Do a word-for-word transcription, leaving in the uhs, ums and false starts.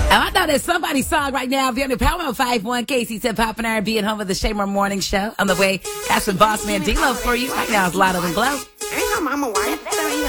I know there's somebody's song right now. If you're on the Power five one K C ten Pop and R and B and home of the Shamer Morning Show. On the way, Aspen Boss Man D-Lo for you. Right now it's Lotto and Glow. Ain't her mama white.